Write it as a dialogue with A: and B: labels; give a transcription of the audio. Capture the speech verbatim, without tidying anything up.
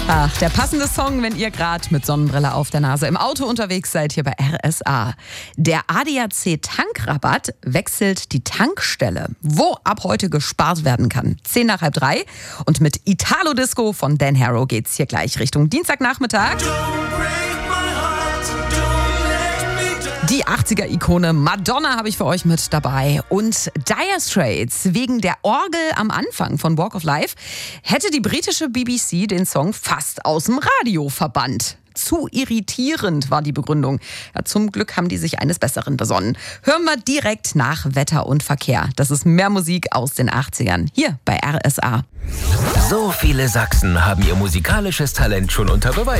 A: Ach, der passende Song, wenn ihr gerade mit Sonnenbrille auf der Nase im Auto unterwegs seid, hier bei R S A. Der A D A C-Tankrabatt wechselt die Tankstelle, wo ab heute gespart werden kann. Zehn nach halb drei. Und mit Italo Disco von Dan Harrow geht's hier gleich Richtung Dienstagnachmittag. Die achtziger-Ikone Madonna habe ich für euch mit dabei. Und Dire Straits, wegen der Orgel am Anfang von Walk of Life, hätte die britische B B C den Song fast aus dem Radio verbannt. Zu irritierend war die Begründung. Ja, zum Glück haben die sich eines Besseren besonnen. Hören wir direkt nach Wetter und Verkehr. Das ist mehr Musik aus den achtzigern. Hier bei R S A.
B: So viele Sachsen haben ihr musikalisches Talent schon unter Beweis